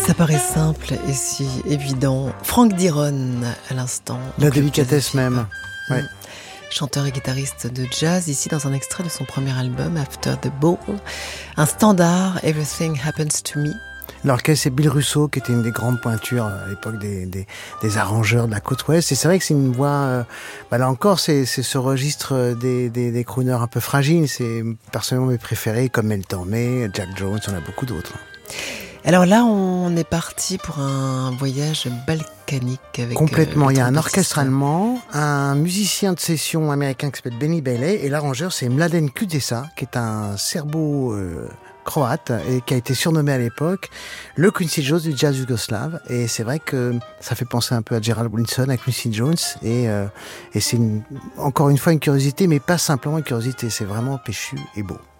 Ça paraît simple et si évident. Franck Diron, à l'instant. La délicatesse même. Ouais. Chanteur et guitariste de jazz, ici dans un extrait de son premier album, After the Ball. Un standard, Everything Happens to Me. L'orchestre, c'est Bill Russo, qui était une des grandes pointures à l'époque des arrangeurs de la côte ouest. Et c'est vrai que c'est une voix, là encore, c'est ce registre des crooners un peu fragiles. C'est personnellement mes préférés, comme Mel Tormé, Jack Jones, on a beaucoup d'autres. Alors là, on est parti pour un voyage balkanique avec... Complètement. Il y a un orchestre allemand, un musicien de session américain qui s'appelle Benny Bailey, et l'arrangeur, c'est Mladen Kudesa, qui est un serbo-croate et qui a été surnommé à l'époque le Quincy Jones du jazz yougoslave. Et c'est vrai que ça fait penser un peu à Gerald Wilson, à Quincy Jones, et c'est encore une fois une curiosité, mais pas simplement une curiosité, c'est vraiment péchu et beau.